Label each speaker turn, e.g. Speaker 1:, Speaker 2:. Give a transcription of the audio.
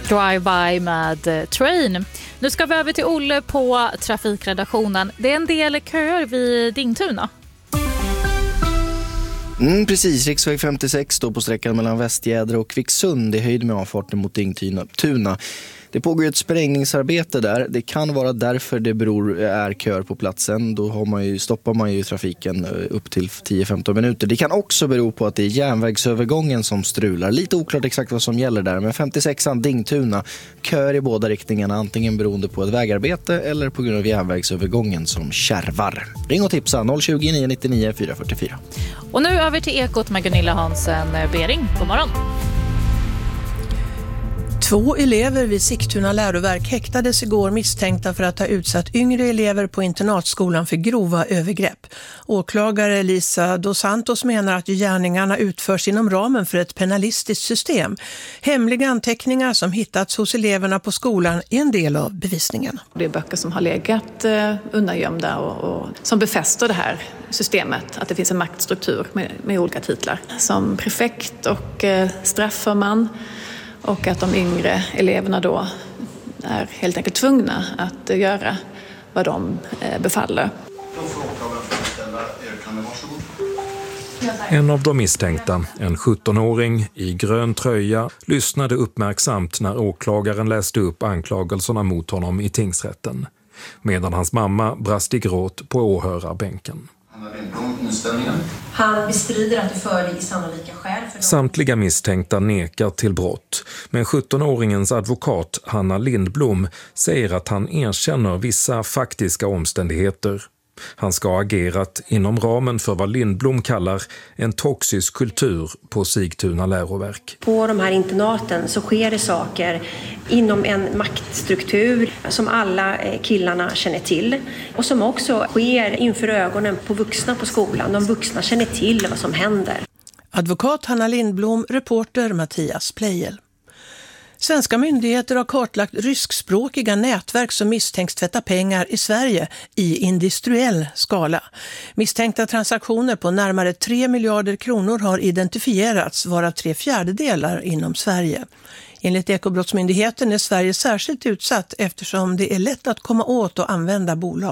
Speaker 1: Drive-by med Train. Nu ska vi över till Olle på trafikredaktionen. Det är en del köer vid Dingtuna.
Speaker 2: Precis, riksväg 56 står på sträckan mellan Västgädra och Kvicksund i höjd med avfarten mot Dingtuna. Det pågår ett sprängningsarbete där. Det kan vara därför det är kör på platsen. Då stoppar man ju trafiken upp till 10-15 minuter. Det kan också bero på att det är järnvägsövergången som strular. Lite oklart exakt vad som gäller där. Men 56an Dingtuna, kör i båda riktningarna. Antingen beroende på ett vägarbete eller på grund av järnvägsövergången som kärvar. Ring och tipsa 020 999 444.
Speaker 1: Och nu över till Ekot med Gunilla Hansen Bering. God morgon.
Speaker 3: 2 elever vid Sigtuna läroverk häktades igår misstänkta för att ha utsatt yngre elever på internatskolan för grova övergrepp. Åklagare Lisa Dos Santos menar att gärningarna utförs inom ramen för ett penalistiskt system. Hemliga anteckningar som hittats hos eleverna på skolan är en del av bevisningen.
Speaker 4: Det är böcker som har legat undangömda och som befäster det här systemet, att det finns en maktstruktur med olika titlar. Som prefekt och strafförman. Och att de yngre eleverna då är helt enkelt tvungna att göra vad de befaller.
Speaker 5: En av de misstänkta, en 17-åring i grön tröja, lyssnade uppmärksamt när åklagaren läste upp anklagelserna mot honom i tingsrätten. Medan hans mamma brast i gråt på åhörarbänken.
Speaker 6: Han bestrider att det föreligger sannolika skäl för dem.
Speaker 5: Samtliga misstänkta nekar till brott, men 17-åringens advokat Hanna Lindblom säger att han erkänner vissa faktiska omständigheter. Han ska ha agerat inom ramen för vad Lindblom kallar en toxisk kultur på Sigtuna läroverk.
Speaker 6: På de här internaten så sker det saker inom en maktstruktur som alla killarna känner till och som också sker inför ögonen på vuxna på skolan. De vuxna känner till vad som händer.
Speaker 3: Advokat Hanna Lindblom, reporter Mattias Plejel. Svenska myndigheter har kartlagt ryskspråkiga nätverk som misstänks tvätta pengar i Sverige i industriell skala. Misstänkta transaktioner på närmare 3 miljarder kronor har identifierats, varav 3/4 inom Sverige. Enligt Ekobrottsmyndigheten är Sverige särskilt utsatt eftersom det är lätt att komma åt och använda bolag.